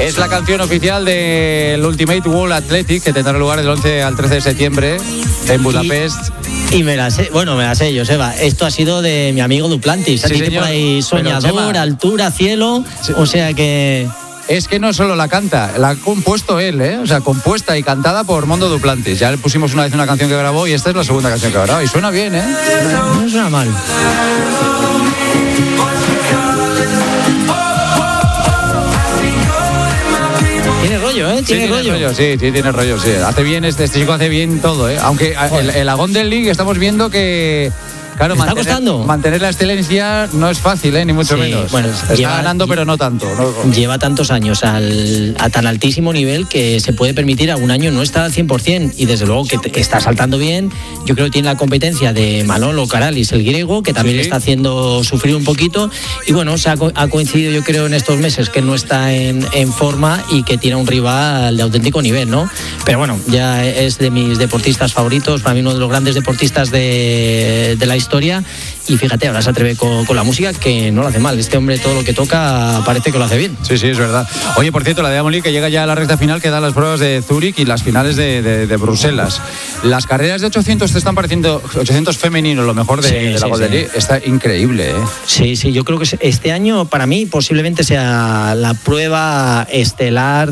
Es la canción oficial del Ultimate World Athletic, que tendrá lugar del 11 al 13 de septiembre en Budapest. Y me la sé yo, Seba. Esto ha sido de mi amigo Duplantis. Sí, Dice por ahí soñador, altura, cielo. Sí. O sea que... Es que no solo la canta, la ha compuesto él, ¿eh? O sea, compuesta y cantada por Mondo Duplantis. Ya le pusimos una vez una canción que grabó y esta es la segunda canción que ha grabado. Y suena bien, ¿eh? No suena mal. Tiene rollo, ¿eh? Tiene rollo. Sí, tiene rollo, sí. Hace bien, este chico hace bien todo, ¿eh? Aunque el Golden League estamos viendo que... Claro, mantener la excelencia no es fácil, ni mucho menos. Bueno, está ganando, pero no tanto. ¿no? Lleva tantos años a tan altísimo nivel que se puede permitir algún año no estar al 100%. Y desde luego que está saltando bien. Yo creo que tiene la competencia de Manolo Caralis, el griego, que también le está haciendo sufrir un poquito. Y bueno, ha coincidido, yo creo, en estos meses que no está en forma y que tiene un rival de auténtico nivel, ¿no? Pero bueno, ya es de mis deportistas favoritos, para mí uno de los grandes deportistas de la historia. Y fíjate, ahora se atreve con la música, que no lo hace mal. Este hombre todo lo que toca parece que lo hace bien. Sí, es verdad. Oye, por cierto, la Diamond League que llega ya a la recta final, que dan las pruebas de Zúrich y las finales de Bruselas. Las carreras de 800 te están pareciendo, 800 femeninos, lo mejor de la Golden League. Está increíble, ¿eh? Sí, yo creo que este año para mí posiblemente sea la prueba estelar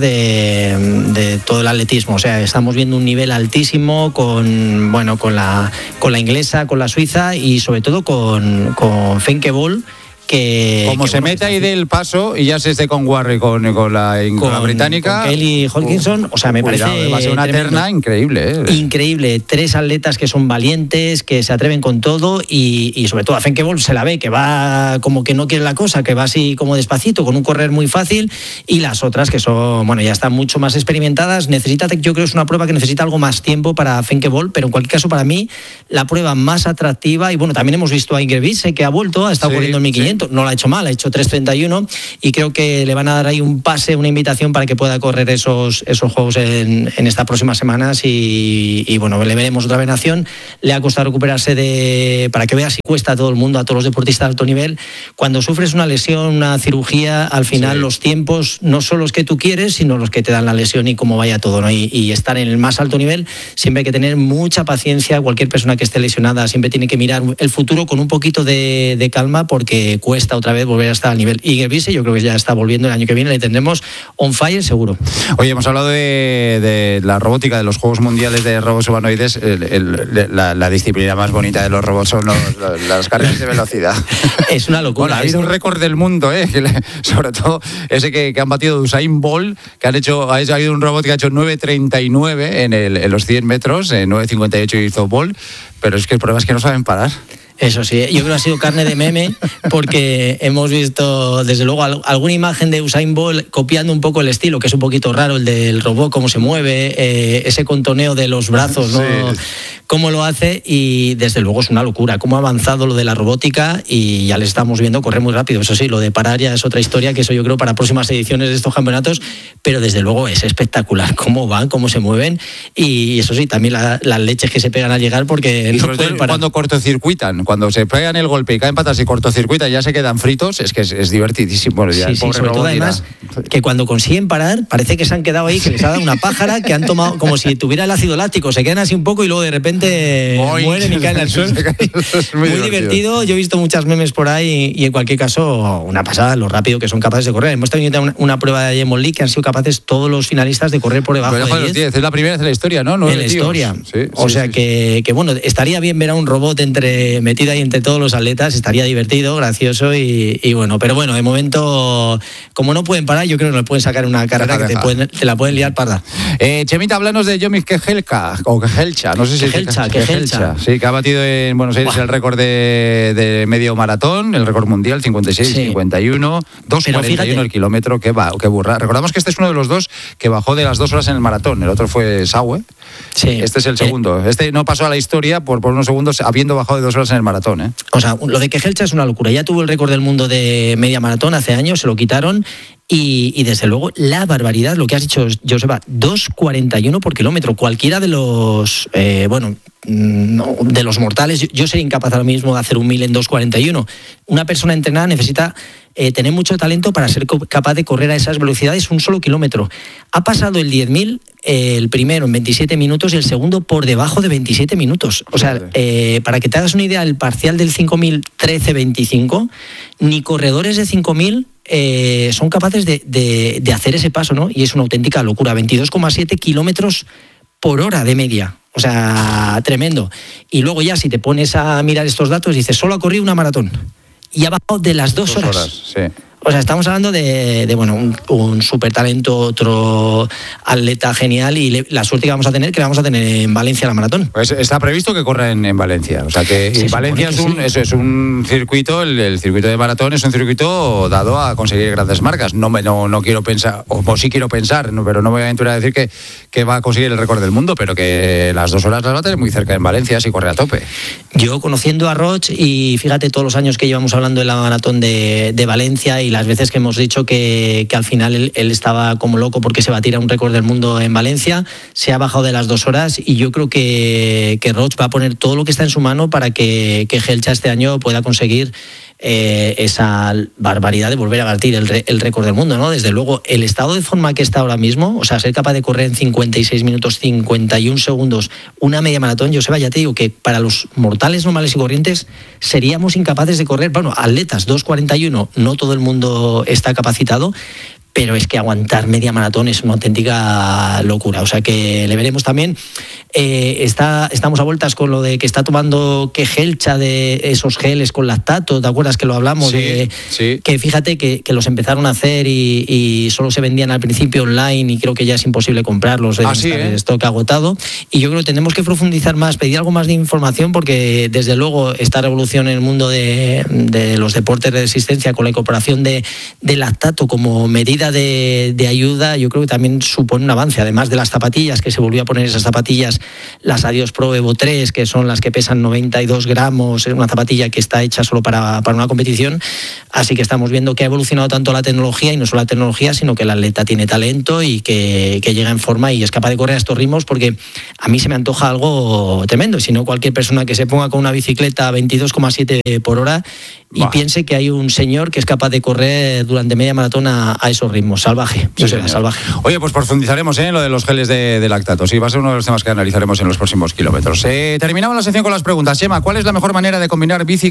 de todo el atletismo. O sea, estamos viendo un nivel altísimo con la inglesa, con la suiza y sobre todo con Femke Bol, que se meta ahí del paso y ya se esté con Warren, con la británica, con Kelly Hodgkinson, o sea, me parece va a ser una terna increíble, ¿eh? Increíble, 3 atletas que son valientes, que se atreven con todo y sobre todo a Femke Bol se la ve que va como que no quiere la cosa, que va así como despacito, con un correr muy fácil, y las otras que son, ya están mucho más experimentadas. Yo creo que es una prueba que necesita algo más tiempo para Femke Bol, pero en cualquier caso para mí la prueba más atractiva. Y bueno, también hemos visto a Ingrid Wiese, que ha vuelto, ha estado corriendo en 1500. No lo ha hecho mal, ha hecho 3:31 y creo que le van a dar ahí un pase, una invitación para que pueda correr esos juegos en estas próximas semanas y bueno, le veremos otra vez en acción. Le ha costado recuperarse para que veas si cuesta a todo el mundo, a todos los deportistas de alto nivel. Cuando sufres una lesión, una cirugía, al final los tiempos no son los que tú quieres, sino los que te dan la lesión y cómo vaya todo, ¿no? Y estar en el más alto nivel, siempre hay que tener mucha paciencia. Cualquier persona que esté lesionada siempre tiene que mirar el futuro con un poquito de calma, porque cuesta otra vez volver a estar al nivel. Y Gervise, yo creo que ya está volviendo el año que viene, le tendremos on fire seguro. Oye, hemos hablado de la robótica, de los Juegos Mundiales de Robots Humanoides. La disciplina más bonita de los robots son las carreras de velocidad. Es una locura. Bueno, ha habido un récord del mundo, sobre todo ese que han batido de Usain Bolt, que ha habido un robot que ha hecho 9:39 en los 100 metros, 9:58 hizo Bolt, pero es que el problema es que no saben parar. Eso sí, yo creo que ha sido carne de meme, porque hemos visto desde luego alguna imagen de Usain Bolt copiando un poco el estilo, que es un poquito raro el del robot, cómo se mueve, ese contoneo de los brazos, ¿no? Sí. Cómo lo hace, y desde luego es una locura cómo ha avanzado lo de la robótica, y ya le estamos viendo correr muy rápido. Eso sí, lo de parar ya es otra historia, que eso yo creo para próximas ediciones de estos campeonatos, pero desde luego es espectacular cómo van, cómo se mueven, y eso sí, también las leches que se pegan al llegar, porque no pueden parar. Cuando cortocircuitan, cuando se pegan el golpe y caen patas y cortocircuitan, ya se quedan fritos, es que es divertidísimo. Bueno, ya sí, sobre todo además que cuando consiguen parar, parece que se han quedado ahí, que les ha dado una pájara, que han tomado como si tuviera el ácido láctico, se quedan así un poco y luego de repente mueren y caen al suelo. Muy divertido. Yo he visto muchas memes por ahí y en cualquier caso una pasada lo rápido que son capaces de correr. Hemos tenido una prueba de Diamond League que han sido capaces todos los finalistas de correr por debajo de 10. Es la primera vez en la historia, ¿no? En la historia. O sea que bueno, estaría bien ver a un robot metido ahí entre todos los atletas, estaría divertido, gracioso y bueno, pero bueno, de momento, como no pueden parar, yo creo que no le pueden sacar una carrera que te la pueden liar parda. Chemita, háblanos de Yomi Kejelcha, no sé si Kejelcha. Sí, que ha batido en Buenos Aires el récord de medio maratón, el récord mundial, 56-51, 2:41 el kilómetro, qué burra. Recordamos que este es uno de los dos que bajó de las 2 horas en el maratón, el otro fue Saue. Sí. Este es el segundo. Este no pasó a la historia por unos segundos habiendo bajado de 2 horas en el maratón, O sea, lo de Kejelcha es una locura. Ya tuvo el récord del mundo de media maratón hace años, se lo quitaron. Y desde luego la barbaridad, lo que has dicho, Joseba, 2:41 por kilómetro. Cualquiera de los de los mortales, yo sería incapaz ahora mismo de hacer un 1000 en 2:41. Una persona entrenada necesita tener mucho talento para ser capaz de correr a esas velocidades un solo kilómetro. Ha pasado el 10.000, el primero en 27 minutos y el segundo por debajo de 27 minutos. O sea, para que te hagas una idea, el parcial del 5.000, 13.25, ni corredores de 5.000 son capaces de hacer ese paso, ¿no? Y es una auténtica locura, 22,7 kilómetros por hora de media. O sea, tremendo. Y luego ya si te pones a mirar estos datos, dices, solo ha corrido una maratón. Y ha bajado de las 2 horas. Sí. O sea, estamos hablando de un súper talento, otro atleta genial, y la suerte que vamos a tener en Valencia la maratón. Pues está previsto que corra en Valencia. O sea que Valencia es un circuito, el circuito de maratón es un circuito dado a conseguir grandes marcas. No quiero pensar, o sí quiero pensar, pero no me voy a aventurar a decir que va a conseguir el récord del mundo, pero que las 2 horas las va a tener muy cerca en Valencia si corre a tope. Yo, conociendo a Roig, y fíjate todos los años que llevamos hablando de la maratón de Valencia y las veces que hemos dicho que al final él estaba como loco porque se batiera un récord del mundo en Valencia, se ha bajado de las 2 horas, y yo creo que Roig va a poner todo lo que está en su mano para que Gelcha este año pueda conseguir esa barbaridad de volver a batir el récord del mundo, ¿no? Desde luego, el estado de forma que está ahora mismo, o sea, ser capaz de correr en 56 minutos 51 segundos una media maratón, Joseba, ya te digo que para los mortales normales y corrientes seríamos incapaces de correr. Bueno, atletas 2:41, no todo el mundo está capacitado, pero es que aguantar media maratón es una auténtica locura. O sea que le veremos también. Estamos a vueltas con lo de que está tomando Gelcha de esos geles con lactato. ¿Te acuerdas que lo hablamos? Sí. Que fíjate que los empezaron a hacer y solo se vendían al principio online, y creo que ya es imposible comprarlos. El stock agotado. Y yo creo que tenemos que profundizar más, pedir algo más de información, porque desde luego esta revolución en el mundo de los deportes de resistencia con la incorporación de lactato como medida de ayuda, yo creo que también supone un avance, además de las zapatillas, que se volvió a poner esas zapatillas, las Adios Pro Evo 3, que son las que pesan 92 gramos, es una zapatilla que está hecha solo para una competición. Así que estamos viendo que ha evolucionado tanto la tecnología, y no solo la tecnología, sino que el atleta tiene talento y que llega en forma y es capaz de correr a estos ritmos, porque a mí se me antoja algo tremendo. Si no, cualquier persona que se ponga con una bicicleta a 22,7 por hora y piense que hay un señor que es capaz de correr durante media maratón a esos ritmos. Salvaje. Salvaje. Oye, pues profundizaremos en lo de los geles de lactato. Sí, va a ser uno de los temas que analizaremos en los próximos kilómetros. Terminamos la sección con las preguntas. Chema, ¿cuál es la mejor manera de combinar bici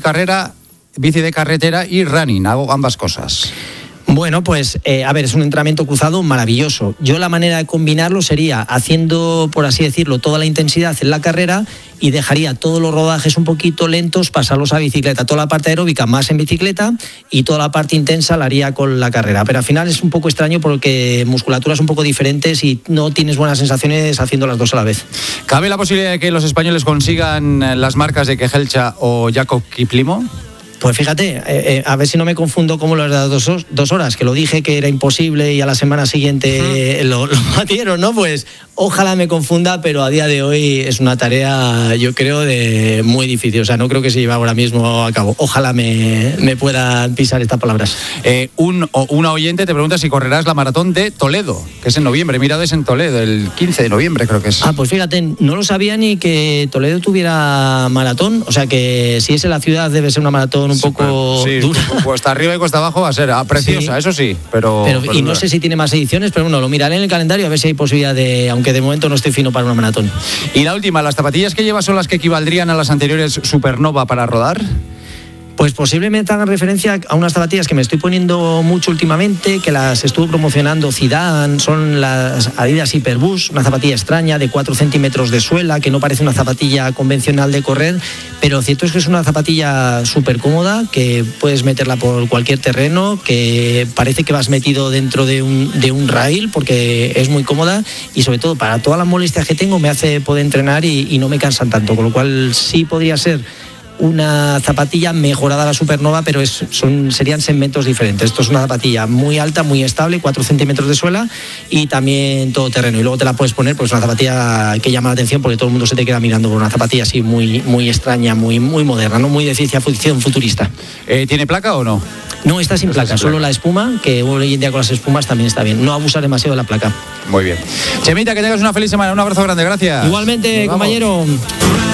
de carretera y running? Hago ambas cosas. Bueno, pues es un entrenamiento cruzado maravilloso. Yo la manera de combinarlo sería haciendo, por así decirlo, toda la intensidad en la carrera, y dejaría todos los rodajes un poquito lentos, pasarlos a bicicleta, toda la parte aeróbica más en bicicleta, y toda la parte intensa la haría con la carrera. Pero al final es un poco extraño porque musculaturas un poco diferentes y no tienes buenas sensaciones haciendo las dos a la vez. ¿Cabe la posibilidad de que los españoles consigan las marcas de Gelcha o Jakob Kiplimo? Pues fíjate, a ver si no me confundo como las de las 2 horas, que lo dije que era imposible y a la semana siguiente lo batieron, ¿no? Pues ojalá me confunda, pero a día de hoy es una tarea, yo creo, de muy difícil. O sea, no creo que se lleve ahora mismo a cabo. Ojalá me puedan pisar estas palabras. Una oyente te pregunta si correrás la maratón de Toledo, que es en noviembre. Mira, es en Toledo, el 15 de noviembre creo que es. Pues fíjate, no lo sabía ni que Toledo tuviera maratón. O sea, que si es en la ciudad debe ser una maratón un poco dura. Cuesta arriba y cuesta abajo va a ser preciosa, sí. Eso sí, pero y no sé si tiene más ediciones, pero bueno, lo miraré en el calendario a ver si hay posibilidad de, aunque de momento no estoy fino para una maratón. Y la última, ¿las zapatillas que llevas son las que equivaldrían a las anteriores Supernova para rodar? Pues posiblemente hagan referencia a unas zapatillas que me estoy poniendo mucho últimamente, que las estuvo promocionando Zidane, son las Adidas Hyperboost, una zapatilla extraña de 4 centímetros de suela, que no parece una zapatilla convencional de correr, pero cierto es que es una zapatilla súper cómoda, que puedes meterla por cualquier terreno, que parece que vas metido dentro de un rail, porque es muy cómoda, y sobre todo para todas las molestias que tengo me hace poder entrenar y no me cansan tanto, con lo cual sí podría ser una zapatilla mejorada a la Supernova, pero serían segmentos diferentes. Esto es una zapatilla muy alta, muy estable, 4 centímetros de suela y también todo terreno. Y luego te la puedes poner, pues una zapatilla que llama la atención porque todo el mundo se te queda mirando por una zapatilla así muy, muy extraña, muy, muy moderna, ¿no? Muy de ciencia ficción futurista. ¿Tiene placa o no? No, está sin placa, solo la espuma, que hoy en día con las espumas también está bien. No abusar demasiado de la placa. Muy bien. Chemita, que tengas una feliz semana. Un abrazo grande, gracias. Igualmente, compañero.